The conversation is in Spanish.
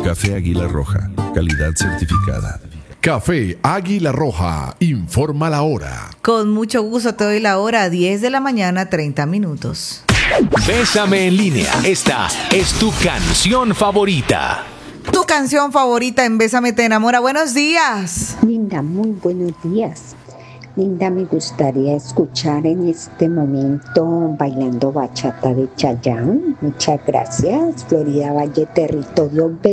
Café Águila Roja, calidad certificada. Café Águila Roja, informa la hora. Con mucho gusto te doy la hora, 10 de la mañana, 30 minutos. Bésame en línea. Esta es tu canción favorita. Tu canción favorita en Bésame te enamora. Buenos días. Linda, muy buenos días. Linda, me gustaría escuchar en este momento Bailando Bachata de Chayanne. Muchas gracias. Florida Valle, territorio